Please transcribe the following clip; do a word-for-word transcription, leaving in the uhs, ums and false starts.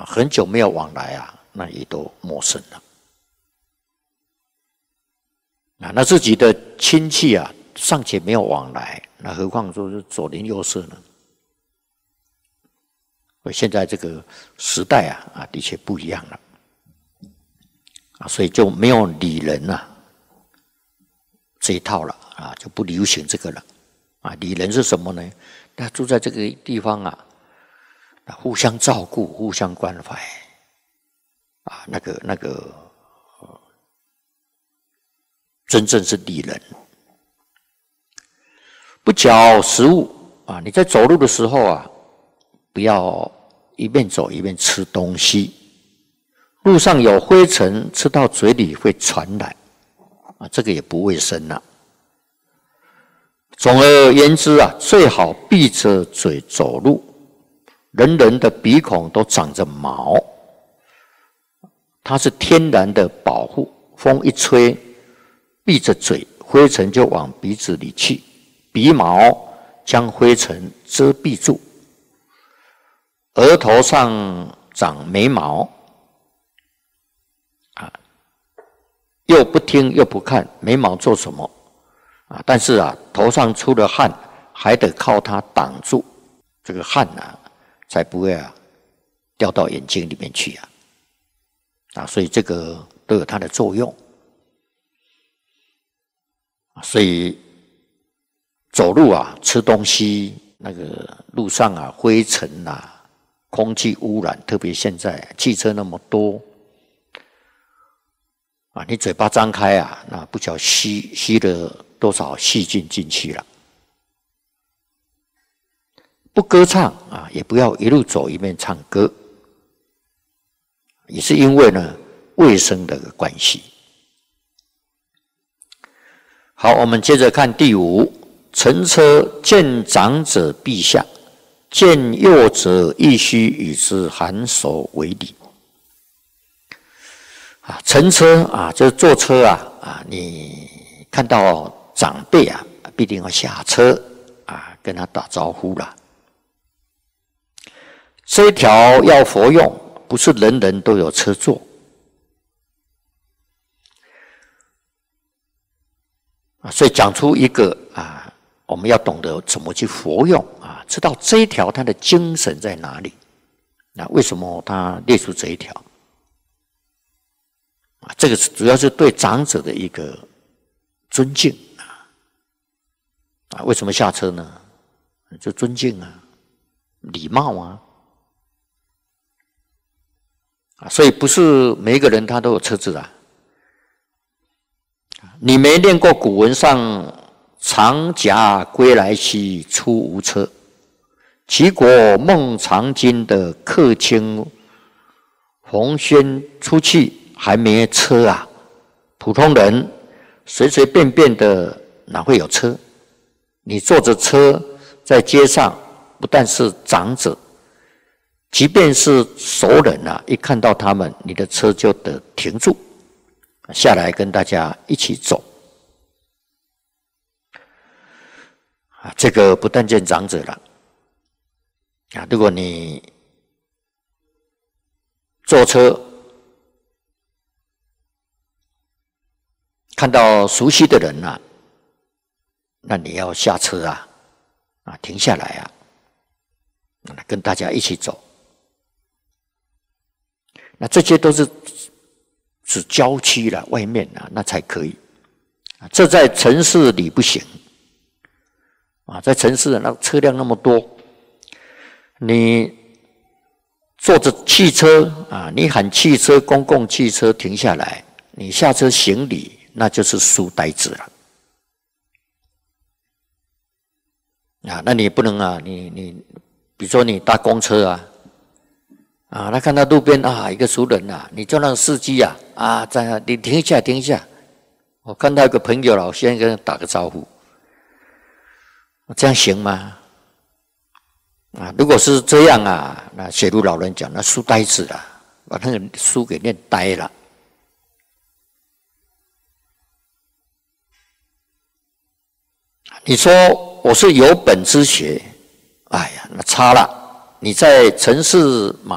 啊，很久没有往来啊，那也都陌生了。啊，那自己的亲戚啊，尚且没有往来，那何况说是左邻右舍呢？所以现在这个时代啊，啊，的确不一样了，啊，所以就没有礼人啊这一套了啊，就不流行这个了。啊，礼人是什么呢？大家住在这个地方啊，互相照顾，互相关怀，啊，那个那个，呃、真正是礼人。不嚼食物啊，你在走路的时候啊，不要一边走一边吃东西。路上有灰尘，吃到嘴里会传染，啊，这个也不卫生了。总而言之啊，最好闭着嘴走路。人人的鼻孔都长着毛，它是天然的保护。风一吹，闭着嘴，灰尘就往鼻子里去，鼻毛将灰尘遮蔽住。额头上长眉毛，啊，又不听又不看，眉毛做什么？啊，但是啊，头上出了汗，还得靠它挡住这个汗啊，才不会啊掉到眼睛里面去啊。啊，所以这个都有它的作用。所以走路啊，吃东西，那个路上啊，灰尘啊，空气污染，特别现在汽车那么多啊，你嘴巴张开啊，那不晓吸吸了多少细菌进去了。不歌唱啊，也不要一路走一边唱歌，也是因为呢卫生的关系。好，我们接着看第五，乘车见长者避下，见幼者亦须与之颔首为礼。啊，乘车啊，就是坐车啊啊，你看到长辈啊，必定要下车啊，跟他打招呼啦。这一条要佛用，不是人人都有车坐啊，所以讲出一个啊，我们要懂得怎么去佛用啊，知道这一条它的精神在哪里。那为什么他列出这一条？啊，这个主要是对长者的一个尊敬啊。啊，为什么下车呢？就尊敬啊，礼貌啊。啊，所以不是每一个人他都有车子啊。你没念过古文上“长甲归来兮出无车”，齐国孟尝君的客卿冯谖出去还没车啊，普通人随随便便的哪会有车？你坐着车在街上，不但是长者，即便是熟人啊，一看到他们，你的车就得停住，下来跟大家一起走。啊，这个不但见长者了，啊，如果你坐车看到熟悉的人啊，那你要下车啊，啊，停下来啊，跟大家一起走。那这些都是指郊区了，外面啊，那才可以。这在城市里不行啊，在城市那车辆那么多，你坐着汽车啊，你喊汽车公共汽车停下来，你下车行礼，那就是书呆子了啊。那你不能啊，你你比如说你搭公车啊。啊，他看到路边啊一个熟人啊，你就让司机啊啊在你停一下停一下，我看到一个朋友了，我先跟他打个招呼，这样行吗？啊，如果是这样啊，那写如老人讲，那书呆子了，把那个书给念呆了。你说我是有本之学，哎呀，那差了，你在城市马